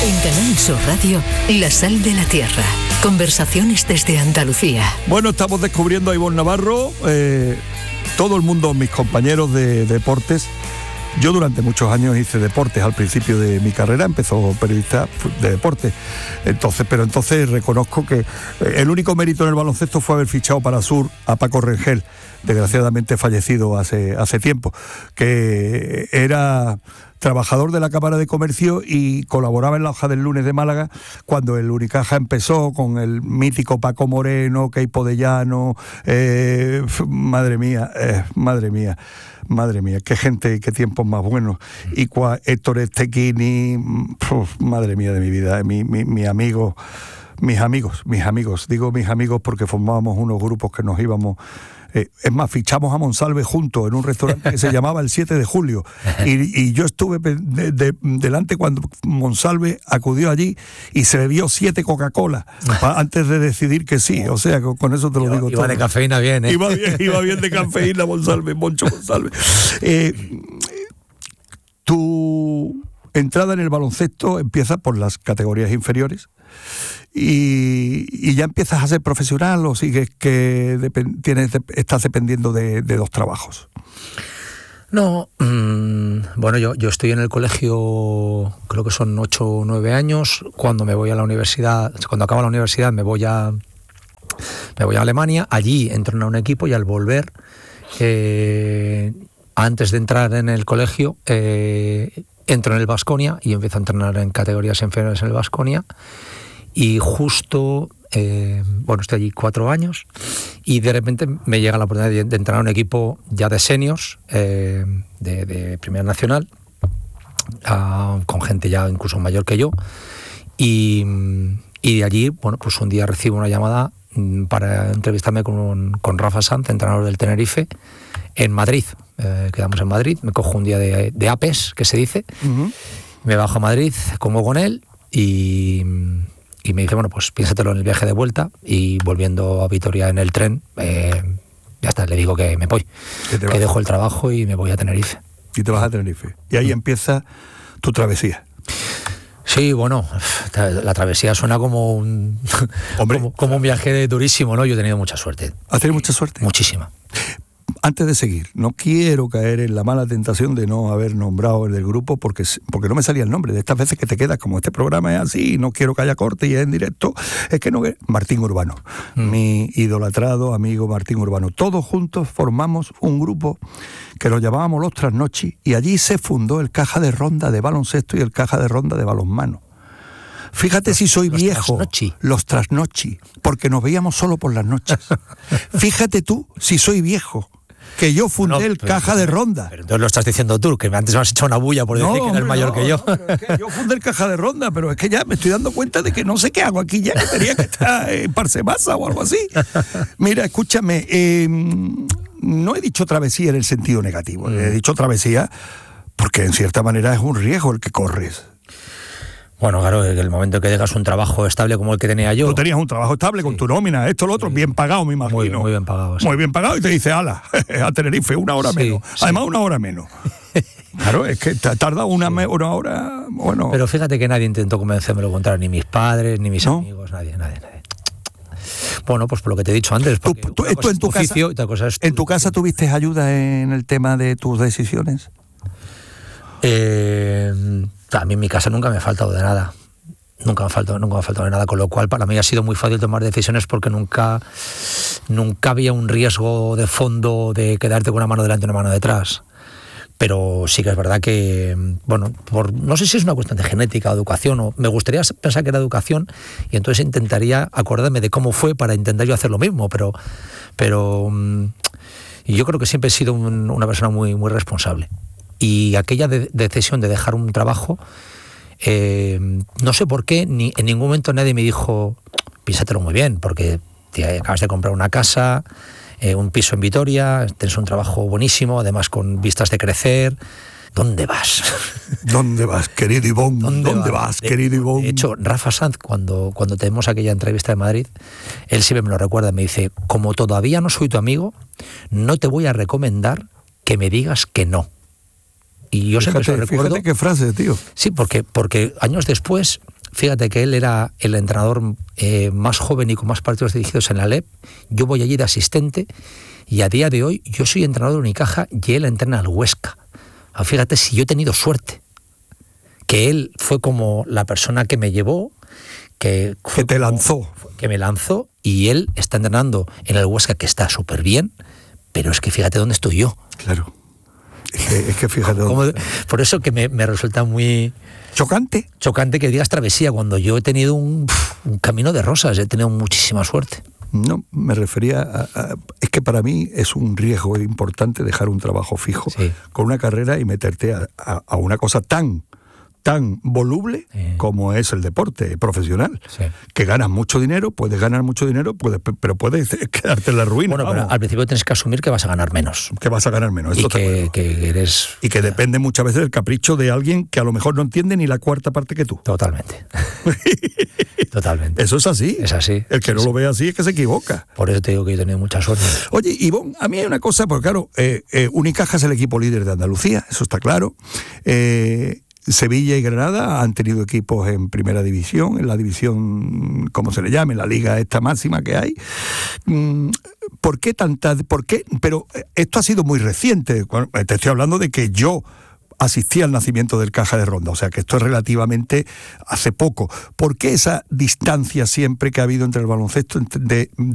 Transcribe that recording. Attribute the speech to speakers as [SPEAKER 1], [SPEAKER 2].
[SPEAKER 1] En Canal Sur Radio, La Sal de la Tierra. Conversaciones desde Andalucía.
[SPEAKER 2] Bueno, estamos descubriendo a Ivonne Navarro. Todo el mundo, mis compañeros de deportes. Yo durante muchos años hice deportes al principio de mi carrera, empezó periodista de deportes. Entonces reconozco que el único mérito en el baloncesto fue haber fichado para Sur a Paco Rengel, desgraciadamente fallecido hace tiempo, que era trabajador de la Cámara de Comercio y colaboraba en La Hoja del Lunes de Málaga cuando el Unicaja empezó con el mítico Paco Moreno, Keipo de Llano, madre mía, qué gente, qué tiempos más buenos. Y Héctor Estequini, madre mía de mi vida, mis amigos, digo mis amigos porque formábamos unos grupos que nos íbamos. Es más, fichamos a Monsalve juntos en un restaurante que se llamaba el 7 de julio y yo estuve delante cuando Monsalve acudió allí y se bebió 7 Coca-Cola antes de decidir que sí, o sea, con eso te lo digo todo.
[SPEAKER 3] Iba de cafeína bien, ¿eh?
[SPEAKER 2] Iba bien de cafeína Moncho Monsalve. Tu entrada en el baloncesto empieza por las categorías inferiores. Y ya empiezas a ser profesional o sigues que estás dependiendo de dos trabajos.
[SPEAKER 3] No, bueno, yo estoy en el colegio, creo que son 8 o 9 años. Cuando me voy a la universidad, cuando acabo la universidad me voy a Alemania. Allí entro en un equipo y al volver, antes de entrar en el colegio, entro en el Baskonia y empiezo a entrenar en categorías inferiores en el Baskonia. Y justo, estoy allí 4 años y de repente me llega la oportunidad de entrar a un equipo ya de seniors, de Primera Nacional, con gente ya incluso mayor que yo. Y de allí, pues un día recibo una llamada para entrevistarme con Rafa Sanz, entrenador del Tenerife, en Madrid. Quedamos en Madrid, me cojo un día de APES, que se dice, me bajo a Madrid, como con él y me dice, bueno, pues piénsatelo en el viaje de vuelta, y volviendo a Vitoria en el tren, ya está, le digo que me voy, que dejo el trabajo y me voy a Tenerife.
[SPEAKER 2] Y te vas a Tenerife. Y ahí empieza tu travesía.
[SPEAKER 3] Sí, bueno, la travesía suena como un como un viaje durísimo, ¿no? Yo he tenido mucha suerte.
[SPEAKER 2] ¿Has tenido mucha suerte?
[SPEAKER 3] Muchísima.
[SPEAKER 2] Antes de seguir, no quiero caer en la mala tentación de no haber nombrado el del grupo porque no me salía el nombre. De estas veces que te quedas, como este programa es así, no quiero que haya corte y es en directo, es que no... Martín Urbano, mi idolatrado amigo Martín Urbano. Todos juntos formamos un grupo que lo llamábamos Los Trasnochi y allí se fundó el Caja de Ronda de baloncesto y el Caja de Ronda de balonmano. Fíjate si soy viejo, Los Trasnochi, porque nos veíamos solo por las noches. Fíjate tú si soy viejo, que yo fundé el Caja de Ronda.
[SPEAKER 3] Pero entonces lo estás diciendo tú, que antes me has hecho una bulla por decir que eres mayor que yo.
[SPEAKER 2] Es que yo fundé el Caja de Ronda, pero es que ya me estoy dando cuenta de que no sé qué hago aquí ya, que tenía que estar en Parsemasa o algo así. Mira, escúchame, no he dicho travesía en el sentido negativo, he dicho travesía porque en cierta manera es un riesgo el que corres.
[SPEAKER 3] Bueno, claro, en el momento que dejas un trabajo estable como el que tenía yo...
[SPEAKER 2] Tú tenías un trabajo estable con tu nómina, esto, lo otro, bien pagado, me imagino.
[SPEAKER 3] Muy bien pagado, sí.
[SPEAKER 2] Muy bien pagado, y te dice, ala, a Tenerife, 1 hora menos. Sí. Además, 1 hora menos. Claro, es que tarda una hora, bueno...
[SPEAKER 3] Pero fíjate que nadie intentó convencerme lo contrario, ni mis padres, ni mis amigos, nadie. Bueno, pues por lo que te he dicho antes, porque
[SPEAKER 2] ¿Tú en tu oficio, casa, y cosa es ¿en tu casa tuviste ayuda en el tema de tus decisiones?
[SPEAKER 3] A mí en mi casa nunca me ha faltado de nada. Nunca me ha faltado de nada, con lo cual para mí ha sido muy fácil tomar decisiones porque nunca había un riesgo de fondo de quedarte con una mano delante y una mano detrás. Pero sí que es verdad que, bueno, no sé si es una cuestión de genética o educación, o me gustaría pensar que era educación y entonces intentaría acordarme de cómo fue para intentar yo hacer lo mismo, pero yo creo que siempre he sido una persona muy, muy responsable. Y aquella decisión de dejar un trabajo, no sé por qué, en ningún momento nadie me dijo, piénsatelo muy bien, porque acabas de comprar una casa, un piso en Vitoria, tienes un trabajo buenísimo, además con vistas de crecer. ¿Dónde vas?
[SPEAKER 2] ¿Dónde vas, querido Ivonne? ¿Dónde vas, querido Ivonne?
[SPEAKER 3] De hecho, Rafa Sanz, cuando tenemos aquella entrevista de Madrid, él siempre me lo recuerda, me dice, como todavía no soy tu amigo, no te voy a recomendar que me digas que no. Y yo siempre se lo recuerdo.
[SPEAKER 2] Fíjate qué frase, tío.
[SPEAKER 3] Sí, porque años después fíjate que él era el entrenador más joven y con más partidos dirigidos en la LEP. Yo voy allí de asistente y a día de hoy yo soy entrenador de Unicaja y él entrena al Huesca. Fíjate si yo he tenido suerte, que él fue como la persona que me llevó, que
[SPEAKER 2] te lanzó.
[SPEAKER 3] Que me lanzó, y él está entrenando en el Huesca, que está súper bien, pero es que fíjate dónde estoy yo.
[SPEAKER 2] Claro. Es que fíjate
[SPEAKER 3] por eso que me resulta muy... Chocante que digas travesía, cuando yo he tenido un camino de rosas, he tenido muchísima suerte.
[SPEAKER 2] No, me refería es que para mí es un riesgo importante dejar un trabajo fijo con una carrera y meterte a una cosa tan voluble como es el deporte profesional, que ganas mucho dinero, puedes ganar mucho dinero, pero puedes quedarte en la ruina.
[SPEAKER 3] Bueno, pero al principio tienes que asumir que vas a ganar menos.
[SPEAKER 2] Que vas a ganar menos.
[SPEAKER 3] Y que
[SPEAKER 2] depende muchas veces del capricho de alguien que a lo mejor no entiende ni la cuarta parte que tú.
[SPEAKER 3] Totalmente. Totalmente.
[SPEAKER 2] Eso es así.
[SPEAKER 3] Es así.
[SPEAKER 2] El que no lo ve así es que se equivoca.
[SPEAKER 3] Por eso te digo que he tenido mucha suerte.
[SPEAKER 2] Oye, Ivonne, a mí hay una cosa, porque claro, Unicaja es el equipo líder de Andalucía, eso está claro. Sevilla y Granada han tenido equipos en primera división, en la división, como se le llame, en la liga esta máxima que hay. ¿Por qué? Pero esto ha sido muy reciente. Te estoy hablando de que yo asistí al nacimiento del Caja de Ronda, o sea que esto es relativamente hace poco. ¿Por qué esa distancia siempre que ha habido entre el baloncesto de